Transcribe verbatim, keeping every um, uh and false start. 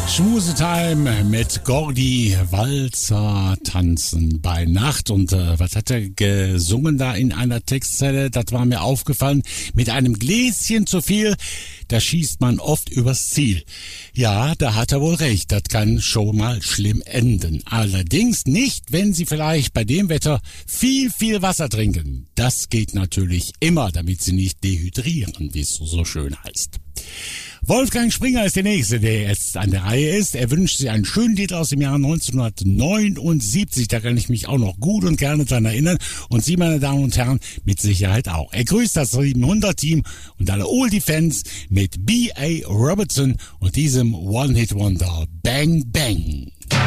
Schmusetime mit Gordi, Walzer tanzen bei Nacht. Und äh, was hat er gesungen da in einer Textzelle? Das war mir aufgefallen. Mit einem Gläschen zu viel, da schießt man oft übers Ziel. Ja, da hat er wohl recht. Das kann schon mal schlimm enden. Allerdings nicht, wenn Sie vielleicht bei dem Wetter viel, viel Wasser trinken. Das geht natürlich immer, damit Sie nicht dehydrieren, wie es so schön heißt. Wolfgang Springer ist der Nächste, der jetzt an der Reihe ist. Er wünscht sich einen schönen Titel aus dem Jahr neunzehnhundertneunundsiebzig. Da kann ich mich auch noch gut und gerne dran erinnern. Und Sie, meine Damen und Herren, mit Sicherheit auch. Er grüßt das siebenhundert-Team und alle Oldie-Fans mit B A Robertson und diesem One-Hit-Wonder Bang Bang.